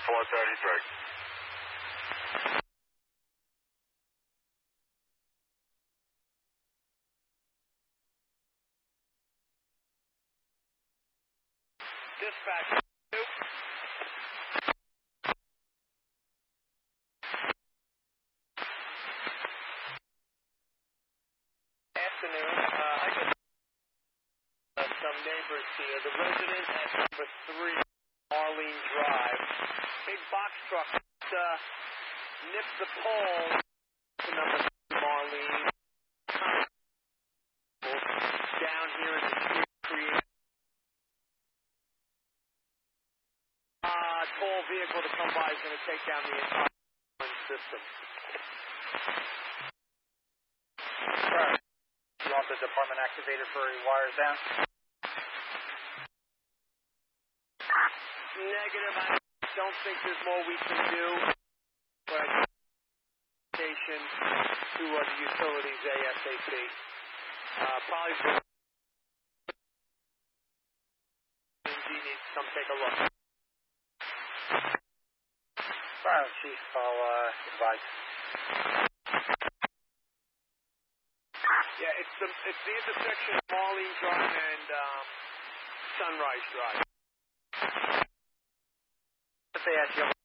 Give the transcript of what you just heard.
433. Dispatch 2. Afternoon. I got some neighbors here. The resident at number 3 Marlene Drive. Big box truck nipped the pole to number 3 Marlene. Down here in the street create tall vehicle to come by is going to take down the entire system. Right. You want the department activated for wires down? Negative. I don't think there's more we can do. But station to the utilities ASAP. Probably NG needs to come take a look. Fire Chief, I'll advise. Yeah, it's the intersection of Marlene Drive and Sunrise Drive. If they ask you